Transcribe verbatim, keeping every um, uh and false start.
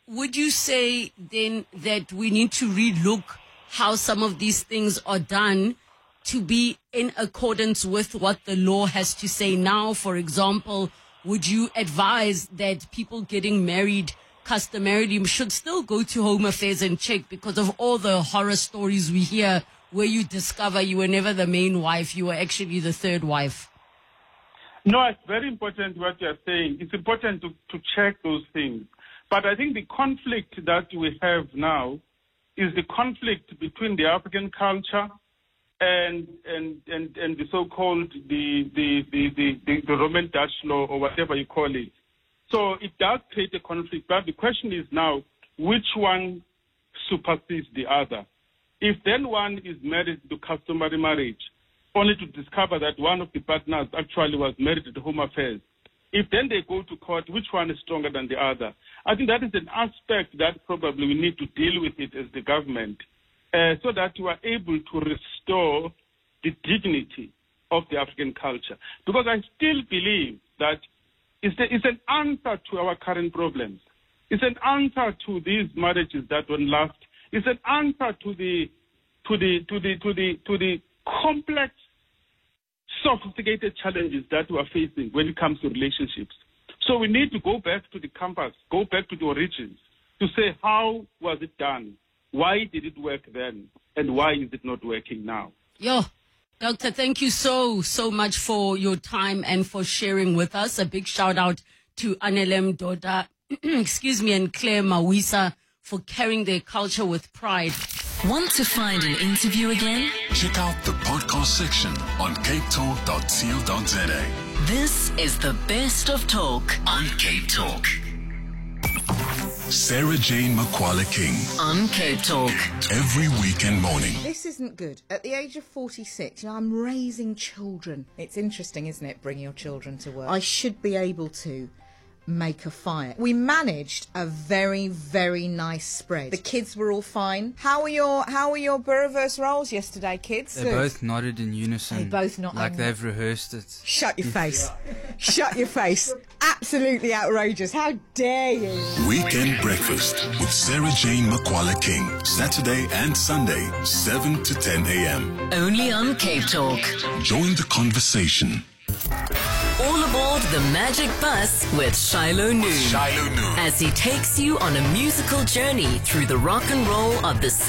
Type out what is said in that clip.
would you say then that we need to relook how some of these things are done to be in accordance with what the law has to say now? For example, would you advise that people getting married customarily should still go to Home Affairs and check, because of all the horror stories we hear where you discover you were never the main wife, you were actually the third wife? No, it's very important what you're saying. It's important to, to check those things. But I think the conflict that we have now is the conflict between the African culture and and, and, and the so-called the the, the, the, the the Roman Dutch law, or whatever you call it. So it does create a conflict. But the question is now, which one supersedes the other? If then one is married to customary marriage, only to discover that one of the partners actually was married to Home Affairs, if then they go to court, which one is stronger than the other? I think that is an aspect that probably we need to deal with it as the government, uh, so that we are able to restore the dignity of the African culture. Because I still believe that it's, the, it's an answer to our current problems. It's an answer to these marriages that don't last. It's an answer to the to the to the to the to the complex, sophisticated challenges that we are facing when it comes to relationships. So we need to go back to the campus, go back to the origins, to say, how was it done? Why did it work then? And why is it not working now? Yo, Doctor, thank you so, so much for your time and for sharing with us. A big shout out to Anelem Doda, excuse me, and Claire Mawisa for carrying their culture with pride. Want to find an interview again? Check out the podcast section on cape talk dot co dot za. This is the best of talk On Cape Talk. Sarah Jane Makwala King. on Cape Talk. Every weekend morning. This isn't good. At the age of forty-six, you know, I'm raising children. It's interesting, isn't it, bringing your children to work? I should be able to make a fire. We managed a very, very nice spread. The kids were all fine. How were your How were your reverse roles yesterday, kids? They both nodded in unison. They both nodded. Like they've rehearsed it. Shut your face. Shut your face. Absolutely outrageous. How dare you? Weekend Breakfast with Sarah Jane Makwala King. Saturday and Sunday, seven to ten a.m. Only on Cape Talk. Join the conversation. All aboard the Magic Bus with Shiloh Noon. Shiloh Noon. As he takes you on a musical journey through the rock and roll of the